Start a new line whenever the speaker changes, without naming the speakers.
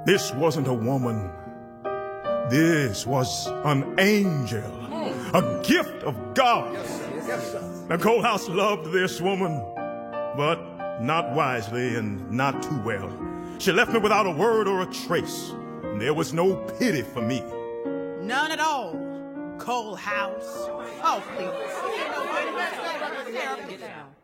This wasn't a woman. This was an angel, a gift of God. The Coalhouse loved this woman, but not wisely and not too well. She left me without a word or a trace. There was no pity for me.
None at all. Coalhouse. Oh, please. Sarah, get down.